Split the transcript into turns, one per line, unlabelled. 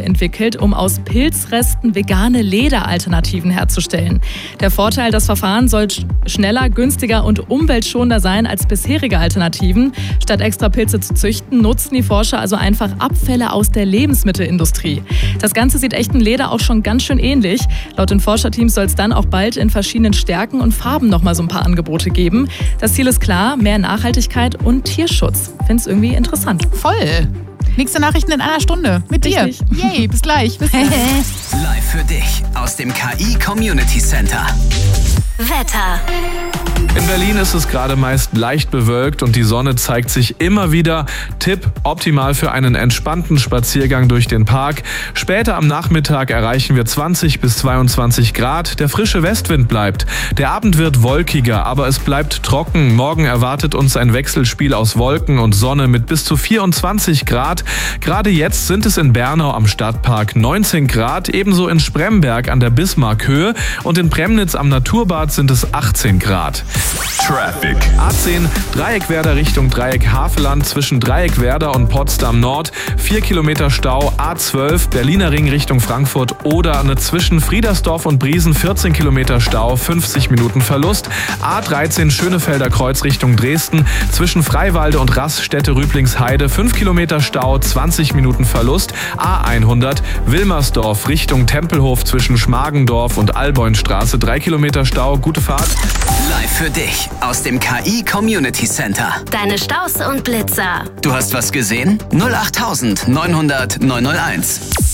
entwickelt, um aus Pilzresten vegane Lederalternativen herzustellen. Der Vorteil, das Verfahren soll schneller, günstiger und umweltschonender sein als bisherige Alternativen. Statt extra Pilze zu züchten, nutzen die Forscher also einfach Abfälle aus der Lebensmittelindustrie. Das Ganze sieht echten Leder auch schon ganz schön ähnlich. Laut den Forscherteams soll es dann auch bald in verschiedenen Stärken und Farben nochmal so ein paar Angebote geben. Das Ziel ist klar, mehr Nachhaltigkeit und Tierschutz. Ich finde es irgendwie interessant.
Voll. Nächste Nachrichten in einer Stunde mit dir. Yay, bis gleich. Bis
Live für dich aus dem KI Community Center.
Wetter.
In Berlin ist es gerade meist leicht bewölkt und die Sonne zeigt sich immer wieder. Tipp, optimal für einen entspannten Spaziergang durch den Park. Später am Nachmittag erreichen wir 20 bis 22 Grad. Der frische Westwind bleibt. Der Abend wird wolkiger, aber es bleibt trocken. Morgen erwartet uns ein Wechselspiel aus Wolken und Sonne mit bis zu 24 Grad. Gerade jetzt sind es in Bernau am Stadtpark 19 Grad, ebenso in Spremberg an der Bismarckhöhe und in Premnitz am Naturbad sind es 18 Grad.
Traffic.
A10 Dreieckwerder Richtung Dreieck Havelland zwischen Dreieckwerder und Potsdam Nord. 4 Kilometer Stau. A12 Berliner Ring Richtung Frankfurt oder zwischen Friedersdorf und Briesen 14 Kilometer Stau, 50 Minuten Verlust. A13 Schönefelder Kreuz Richtung Dresden zwischen Freiwalde und Raststätte-Rüblingsheide 5 Kilometer Stau, 20 Minuten Verlust. A100 Wilmersdorf Richtung Tempelhof zwischen Schmargendorf und Alboinstraße 3 Kilometer Stau. Gute Fahrt.
Live für dich aus dem KI Community Center.
Deine Staus und Blitzer.
Du hast was gesehen? 08900 901.